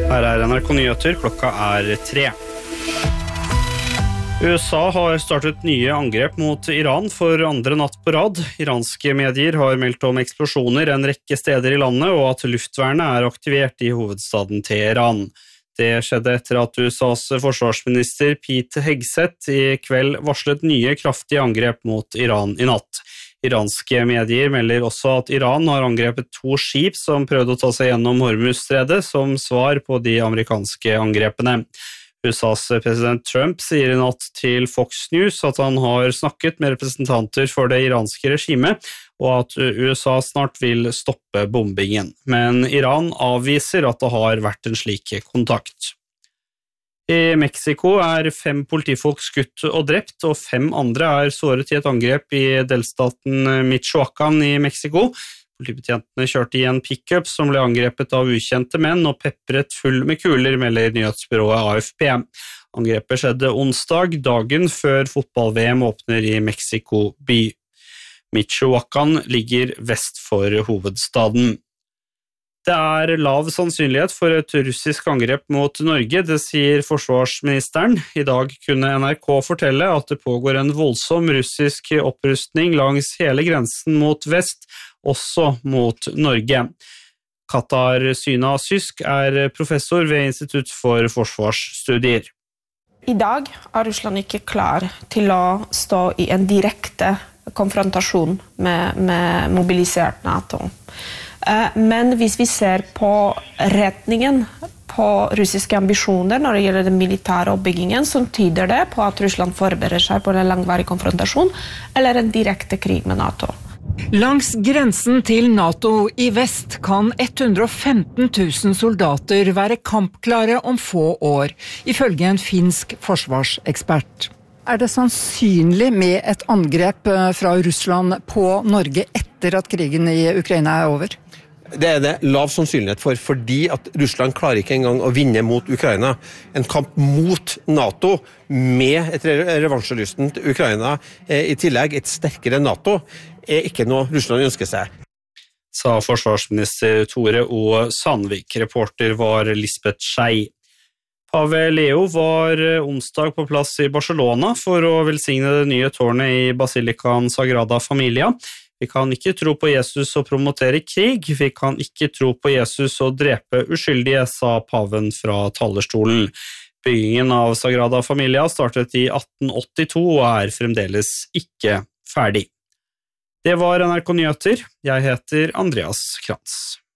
Her NRK Nyheter, klokka 3. USA har startet nye angrep mot Iran for andre natt på rad. Iranske medier har meldt om eksplosjoner en rekke steder i landet, og at luftvernet aktivert i hovedstaden Teheran. Det skjedde etter at USAs forsvarsminister Pete Hegseth i kveld varslet nye kraftige angrep mot Iran i natt. Iranske medier melder også at Iran har angrepet 2 skip som prøvde å ta seg gjennom Hormuzstredet som svar på de amerikanske angrepene. USAs president Trump sier i natt til Fox News at han har snakket med representanter for det iranske regimet, og at USA snart vil stoppe bombingen. Men Iran avviser at det har vært en slik kontakt. I Mexico 5 politifolk skutt og drept, og 5 andre såret i et angrep i delstaten Michoacán i Mexico. Politibetjentene kjørte i en pickup som ble angrepet av ukjente menn og peppret full med kuler, melder nyhetsbyrået AFP. Angrepet skjedde onsdag, dagen før fotball-VM åpner i Mexico by. Michoacán ligger vest for hovedstaden. Det lav sannsynlighet for et russisk angrep mot Norge, det sier forsvarsministeren. I dag kunne NRK fortelle at det pågår en voldsom russisk opprustning langs hele grensen mot vest, også mot Norge. Katarzyna Sysk professor ved Institutt for forsvarsstudier. I dag Russland ikke klar til å stå i en direkte konfrontasjon med mobilisert NATO. Men hvis vi ser på retningen på russiske ambisjoner når det gjelder den militære oppbyggingen, så tyder det på at Russland forbereder seg på en langvarig konfrontasjon eller en direkte krig med NATO. Langs grensen til NATO i vest kan 115 000 soldater være kampklare om få år, ifølge en finsk forsvarsekspert. Det sannsynlig med et angrep fra Russland på Norge etter at krigen i Ukraina over? Det det lav sannsynlighet for, fordi at Russland klarer ikke engang å vinne mot Ukraina. En kamp mot NATO med et revansjelystent Ukraina, i tillegg et sterkere NATO, ikke noe Russland ønsker seg. Sa forsvarsminister Tore O. Sandvik. Reporter var Lisbeth Schei. Pave Leo var onsdag på plass i Barcelona for å velsigne det nye tårnet i Basilicaen Sagrada Familia. Vi kan ikke tro på Jesus og promotere krig, vi kan ikke tro på Jesus og drepe uskyldige, sa paven fra talerstolen. Byggingen av Sagrada Familia startet i 1882 og fremdeles ikke ferdig. Det var NRK Nyheter. Jeg heter Andreas Krantz.